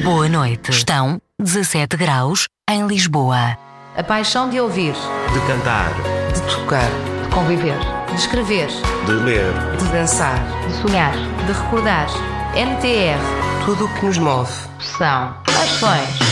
Boa noite. Estão 17 graus em Lisboa. A paixão de ouvir, de cantar, de tocar, de conviver, de escrever, de ler, de dançar, de sonhar, de recordar. NTR. tudo o que nos move. São paixões.